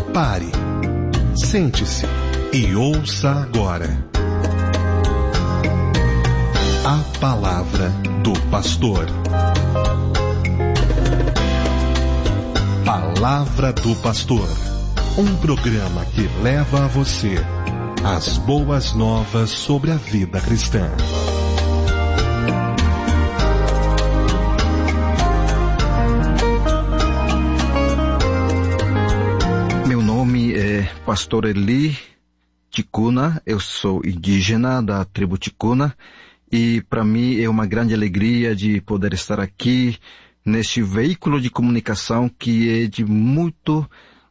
Pare, sente-se e ouça agora a Palavra do Pastor. Palavra do Pastor, um programa que leva a você as boas novas sobre a vida cristã. Meu nome é Pastor Eli Ticuna, eu sou indígena da tribo Ticuna e para mim é uma grande alegria de poder estar aqui neste veículo de comunicação que é de muito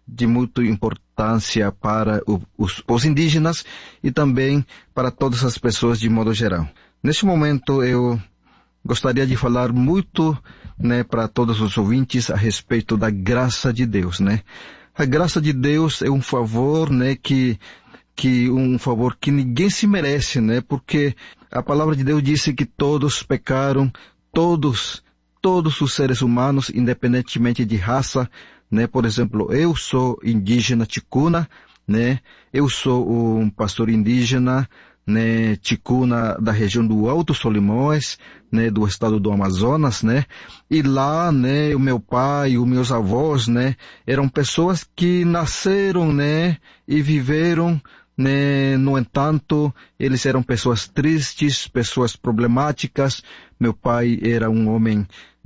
importância para os indígenas e também para todas as pessoas de modo geral. Neste momento eu gostaria de falar muito, para todos os ouvintes a respeito da graça de Deus, A graça de Deus é um favor, um favor que ninguém se merece, Porque a palavra de Deus disse que todos pecaram, todos os seres humanos, independentemente de raça, Por exemplo, eu sou indígena ticuna, Eu sou um pastor indígena, ticuna da região do Alto Solimões, do estado do Amazonas, E lá, o meu pai e os meus avós, eram pessoas que nasceram, e viveram, No entanto, eles eram pessoas tristes, pessoas problemáticas. Meu pai era um homem,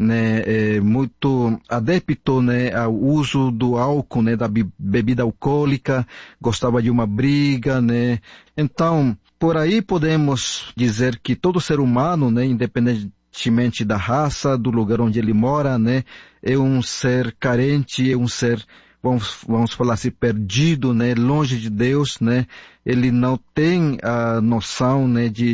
muito adepto, ao uso do álcool, da bebida alcoólica, gostava de uma briga, Então, por aí podemos dizer que todo ser humano, independentemente da raça, do lugar onde ele mora, é um ser carente, é um ser, vamos falar assim, perdido, longe de Deus, Ele não tem a noção,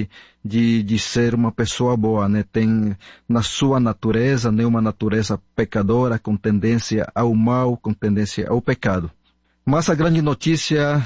de ser uma pessoa boa, Tem na sua natureza, uma natureza pecadora, com tendência ao mal, com tendência ao pecado. Mas a grande notícia,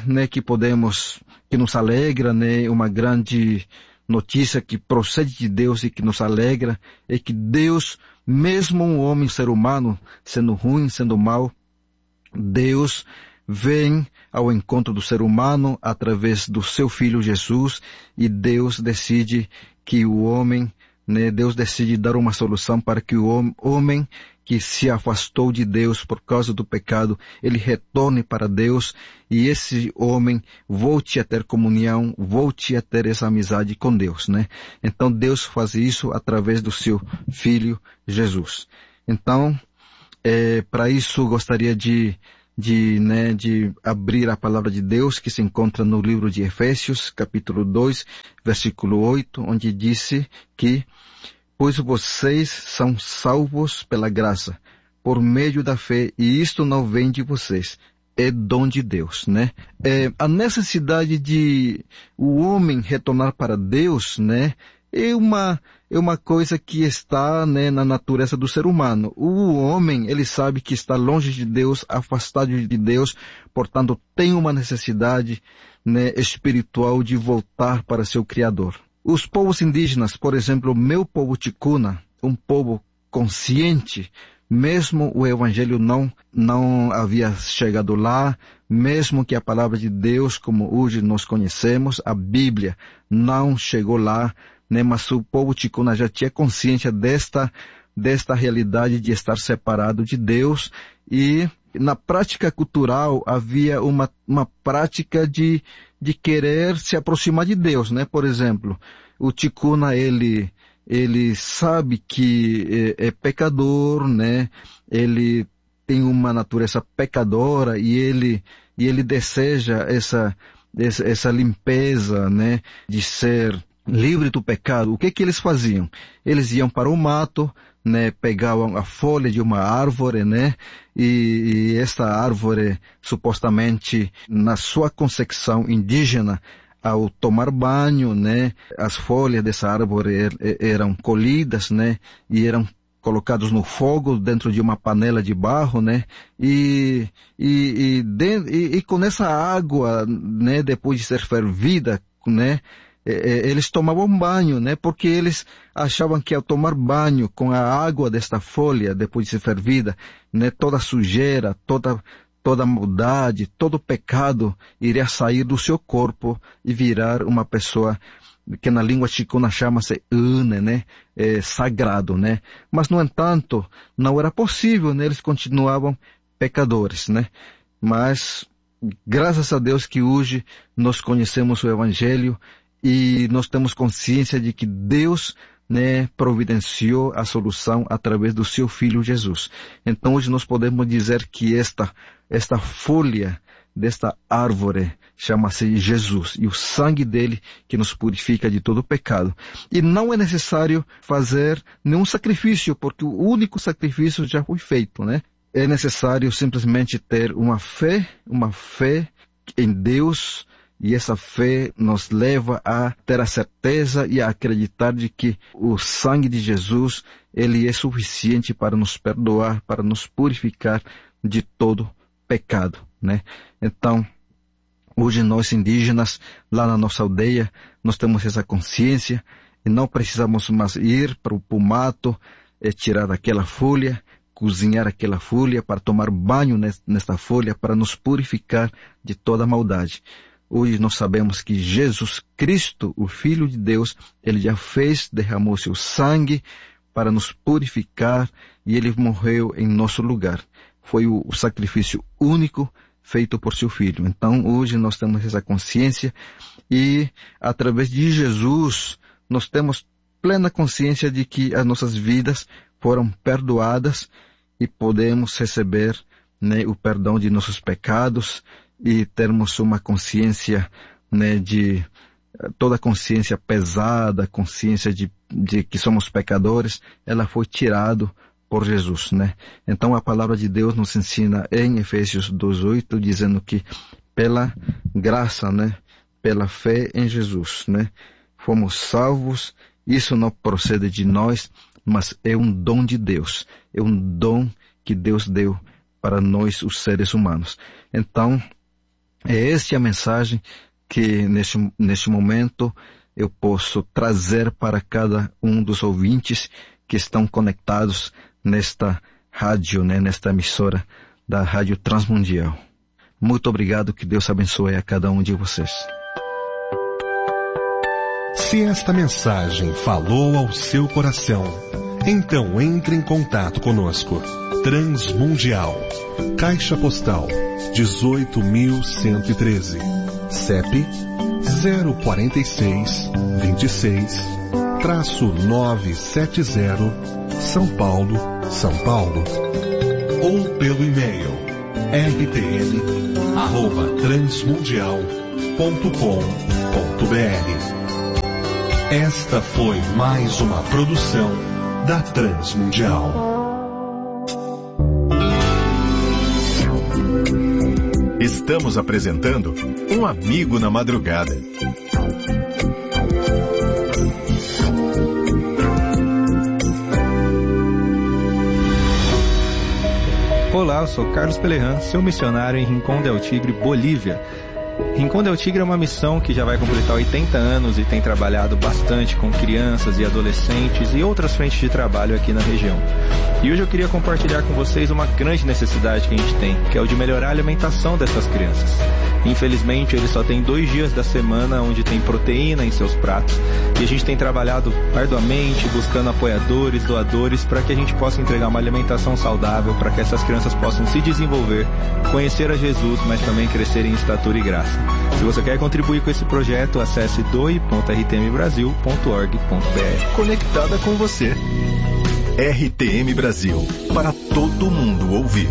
que nos alegra, uma grande notícia que procede de Deus e que nos alegra, é que Deus, mesmo um homem, ser humano, sendo ruim, sendo mau, Deus vem ao encontro do ser humano através do seu Filho Jesus, e Deus decide que o homem, Deus decide dar uma solução para que o homem que se afastou de Deus por causa do pecado, ele retorne para Deus e esse homem volte a ter comunhão, volte a ter essa amizade com Deus, Então Deus faz isso através do seu Filho Jesus. Então, para isso gostaria de abrir a palavra de Deus que se encontra no livro de Efésios, capítulo 2, versículo 8, onde disse que pois vocês são salvos pela graça, por meio da fé, e isto não vem de vocês, é dom de Deus, A necessidade de o homem retornar para Deus, é uma coisa que está, na natureza do ser humano. O homem, ele sabe que está longe de Deus, afastado de Deus, portanto tem uma necessidade, espiritual de voltar para seu Criador. Os povos indígenas, por exemplo, meu povo ticuna, um povo consciente, mesmo o Evangelho não havia chegado lá, mesmo que a palavra de Deus, como hoje nós conhecemos, a Bíblia, não chegou lá, mas o povo ticuna já tinha consciência desta realidade de estar separado de Deus, e na prática cultural havia uma prática de querer se aproximar de Deus, Por exemplo, o ticuna, ele sabe que é pecador, Ele tem uma natureza pecadora e ele deseja essa limpeza, de ser livre do pecado. O que eles faziam? Eles iam para o mato, pegavam a folha de uma árvore, e esta árvore, supostamente, na sua concepção indígena, ao tomar banho, as folhas dessa árvore eram colhidas, e eram colocados no fogo dentro de uma panela de barro, e com essa água, depois de ser fervida, eles tomavam banho, porque eles achavam que ao tomar banho com a água desta folha, depois de ser fervida, toda a sujeira, toda maldade, todo pecado iria sair do seu corpo e virar uma pessoa que na língua chicana chama-se né? Sagrado, né? Mas, no entanto, não era possível, né? Eles continuavam pecadores, né? Mas, graças a Deus que hoje nós conhecemos o Evangelho e nós temos consciência de que Deus, né, providenciou a solução através do seu Filho Jesus. Então, hoje nós podemos dizer que esta folha desta árvore chama-se Jesus, e o sangue dele que nos purifica de todo pecado. E não é necessário fazer nenhum sacrifício, porque o único sacrifício já foi feito, né? É necessário simplesmente ter uma fé em Deus, e essa fé nos leva a ter a certeza e a acreditar de que o sangue de Jesus, ele é suficiente para nos perdoar, para nos purificar de todo pecado, né? Então, hoje nós indígenas, lá na nossa aldeia, nós temos essa consciência e não precisamos mais ir para o mato, tirar aquela folha, cozinhar aquela folha, para tomar banho nesta folha, para nos purificar de toda maldade. Hoje nós sabemos que Jesus Cristo, o Filho de Deus, ele já derramou seu sangue para nos purificar e ele morreu em nosso lugar. Foi o sacrifício único feito por seu Filho. Então, hoje nós temos essa consciência e, através de Jesus, nós temos plena consciência de que as nossas vidas foram perdoadas e podemos receber, né, o perdão de nossos pecados e termos uma consciência, né, de toda consciência pesada, consciência de que somos pecadores, ela foi tirada por Jesus, né? Então a palavra de Deus nos ensina em Efésios 2:8, dizendo que pela graça, né, pela fé em Jesus, né, fomos salvos. Isso não procede de nós, mas é um dom de Deus, é um dom que Deus deu para nós, os seres humanos. Então, é esta a mensagem que neste momento eu posso trazer para cada um dos ouvintes que estão conectados nesta rádio, né, nesta emissora da Rádio Transmundial. Muito obrigado, que Deus abençoe a cada um de vocês. Se esta mensagem falou ao seu coração, então entre em contato conosco. Transmundial, Caixa Postal 18.113, CEP 04626-970, São Paulo, São Paulo. Ou pelo e-mail rtn@transmundial.com.br. Esta foi mais uma produção da Transmundial. Estamos apresentando Um Amigo na Madrugada. Olá, eu sou Carlos Pelerran, seu missionário em Rincón del Tigre, Bolívia. Rincón del Tigre é uma missão que já vai completar 80 anos e tem trabalhado bastante com crianças e adolescentes e outras frentes de trabalho aqui na região. E hoje eu queria compartilhar com vocês uma grande necessidade que a gente tem, que é o de melhorar a alimentação dessas crianças. Infelizmente, eles só têm 2 dias da semana onde tem proteína em seus pratos, e a gente tem trabalhado arduamente, buscando apoiadores, doadores, para que a gente possa entregar uma alimentação saudável, para que essas crianças possam se desenvolver, conhecer a Jesus, mas também crescer em estatura e graça. Se você quer contribuir com esse projeto, acesse doe.rtmbrasil.org.br. Conectada com você. RTM Brasil, para todo mundo ouvir.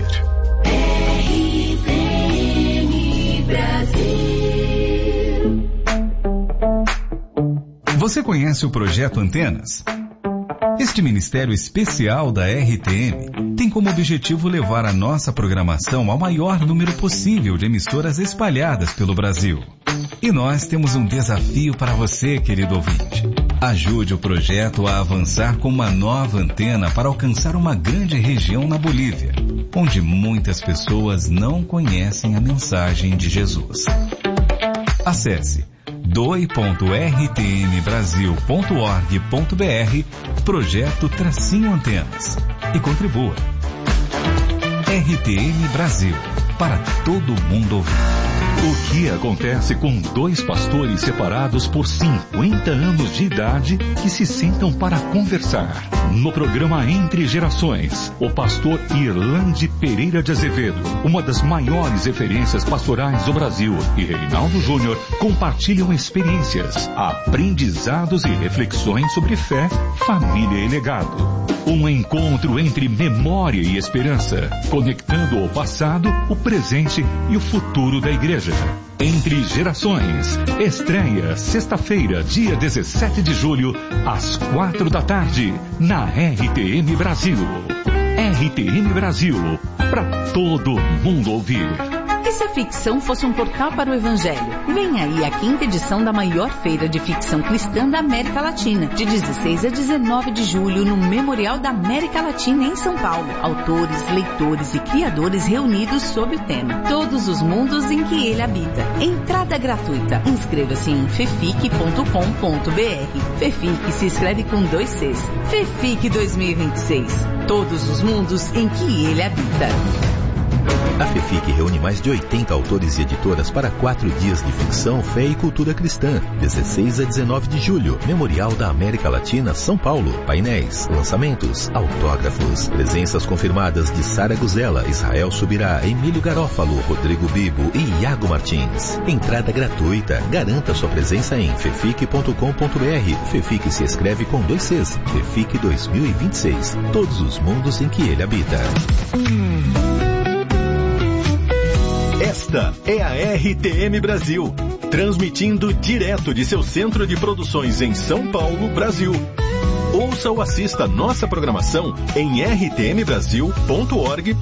RTM Brasil. Você conhece o Projeto Antenas? Este ministério especial da RTM tem como objetivo levar a nossa programação ao maior número possível de emissoras espalhadas pelo Brasil. E nós temos um desafio para você, querido ouvinte. Ajude o projeto a avançar com uma nova antena para alcançar uma grande região na Bolívia, onde muitas pessoas não conhecem a mensagem de Jesus. Acesse doe.rtmbrasil.org.br Projeto-Antenas e contribua. RTM Brasil, para todo mundo ouvir. O que acontece com dois pastores separados por 50 anos de idade que se sentam para conversar? No programa Entre Gerações, o pastor Irlande Pereira de Azevedo, uma das maiores referências pastorais do Brasil, e Reinaldo Júnior compartilham experiências, aprendizados e reflexões sobre fé, família e legado. Um encontro entre memória e esperança, conectando o passado, o presente e o futuro da igreja. Entre Gerações, estreia sexta-feira, dia 17 de julho, às 4 da tarde, na RTM Brasil. RTM Brasil, para todo mundo ouvir. E se a ficção fosse um portal para o Evangelho? Vem aí a 5ª edição da maior feira de ficção cristã da América Latina, de 16 a 19 de julho, no Memorial da América Latina, em São Paulo. Autores, leitores e criadores reunidos sob o tema Todos os Mundos em que Ele Habita. Entrada gratuita. Inscreva-se em fefic.com.br. Fefic se escreve com 2 Cs. Fefic 2026. Todos os mundos em que Ele habita. A FEFIC reúne mais de 80 autores e editoras para 4 dias de ficção, fé e cultura cristã. 16 a 19 de julho, Memorial da América Latina, São Paulo. Painéis, lançamentos, autógrafos. Presenças confirmadas de Sara Guzella, Israel Subirá, Emílio Garófalo, Rodrigo Bibo e Iago Martins. Entrada gratuita. Garanta sua presença em fefic.com.br. FEFIC se escreve com 2 Cs. FEFIC 2026. Todos os mundos em que ele habita. Esta é a RTM Brasil, transmitindo direto de seu centro de produções em São Paulo, Brasil. Ouça ou assista nossa programação em rtmbrasil.org.br.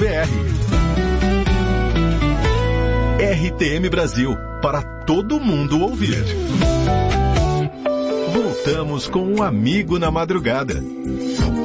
RTM Brasil, para todo mundo ouvir. Voltamos com um amigo na madrugada.